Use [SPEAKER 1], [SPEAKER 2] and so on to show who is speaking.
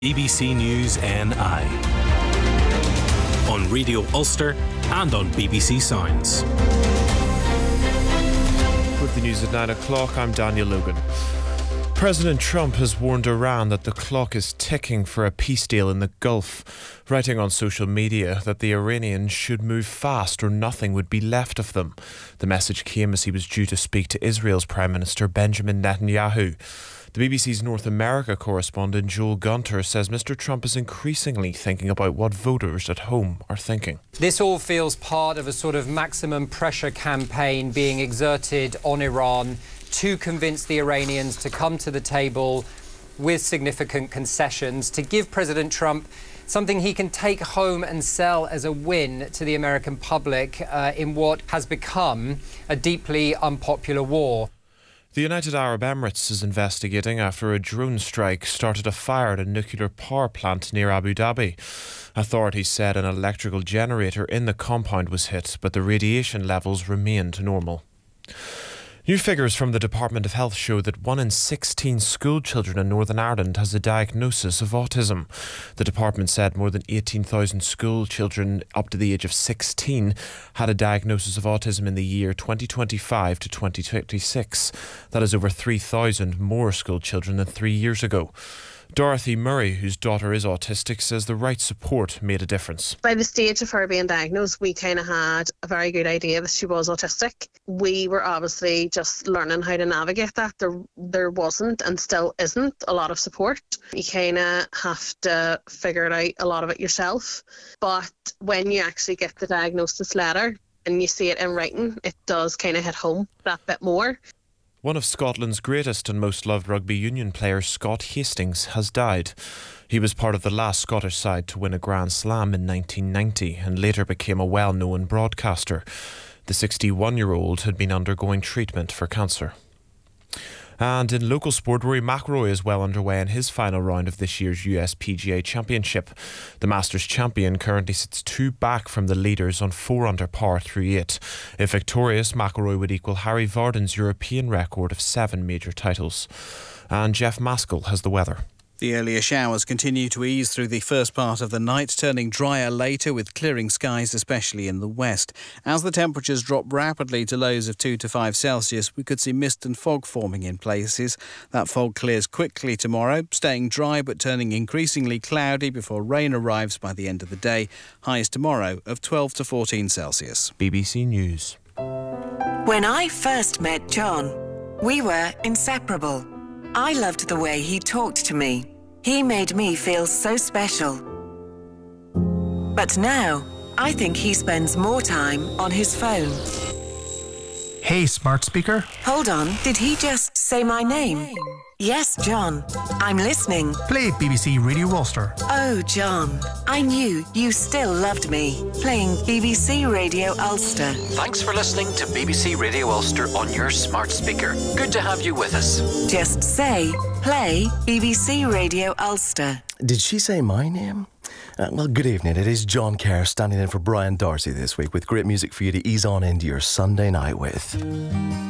[SPEAKER 1] BBC News NI on Radio Ulster and on BBC Sounds.
[SPEAKER 2] With the news at 9 o'clock, I'm Daniel Logan. President Trump has warned Iran that the clock is ticking for a peace deal in the Gulf, writing on social media that the Iranians should move fast or nothing would be left of them. The message came as he was due to speak to Israel's Prime Minister Benjamin Netanyahu. The BBC's North America correspondent Joel Gunter says Mr. Trump is increasingly thinking about what voters at home are thinking.
[SPEAKER 3] This all feels part of a sort of maximum pressure campaign being exerted on Iran to convince the Iranians to come to the table with significant concessions, to give President Trump something he can take home and sell as a win to the American public in what has become a deeply unpopular war.
[SPEAKER 2] The United Arab Emirates is investigating after a drone strike started a fire at a nuclear power plant near Abu Dhabi. Authorities said an electrical generator in the compound was hit, but the radiation levels remained normal. New figures from the Department of Health show that 1 in 16 school children in Northern Ireland has a diagnosis of autism. The department said more than 18,000 school children up to the age of 16 had a diagnosis of autism in the year 2025 to 2026. That is over 3,000 more school children than 3 years ago. Dorothy Murray, whose daughter is autistic, says the right support made a difference.
[SPEAKER 4] By the stage of her being diagnosed, we kind of had a very good idea that she was autistic. We were obviously just learning how to navigate that. There wasn't and still isn't a lot of support. You kind of have to figure it out a lot of it yourself. But when you actually get the diagnosis letter and you see it in writing, it does kind of hit home that bit more.
[SPEAKER 2] One of Scotland's greatest and most loved rugby union players, Scott Hastings, has died. He was part of the last Scottish side to win a Grand Slam in 1990 and later became a well-known broadcaster. The 61-year-old had been undergoing treatment for cancer. And in local sport, Rory McIlroy is well underway in his final round of this year's US PGA Championship. The Masters champion currently sits 2 back from the leaders on 4 under par through 8. If victorious, McIlroy would equal Harry Vardon's European record of 7 major titles. And Jeff Maskell has the weather.
[SPEAKER 5] The earlier showers continue to ease through the first part of the night, turning drier later with clearing skies, especially in the west. As the temperatures drop rapidly to lows of 2 to 5 Celsius, we could see mist and fog forming in places. That fog clears quickly tomorrow, staying dry but turning increasingly cloudy before rain arrives by the end of the day. Highs tomorrow of 12 to 14 Celsius.
[SPEAKER 2] BBC News.
[SPEAKER 6] When I first met John, we were inseparable. I loved the way he talked to me. He made me feel so special. But now, I think he spends more time on his phone.
[SPEAKER 7] Hey, smart speaker.
[SPEAKER 6] Hold on, did he just say my name? Yes, John. I'm listening.
[SPEAKER 7] Play BBC Radio Ulster.
[SPEAKER 6] Oh, John, I knew you still loved me. Playing BBC Radio Ulster.
[SPEAKER 8] Thanks for listening to BBC Radio Ulster on your smart speaker. Good to have you with us.
[SPEAKER 6] Just say, play BBC Radio Ulster.
[SPEAKER 9] Did she say my name? Well, good evening. It is John Kerr standing in for Brian Darcy this week with great music for you to ease on into your Sunday night with.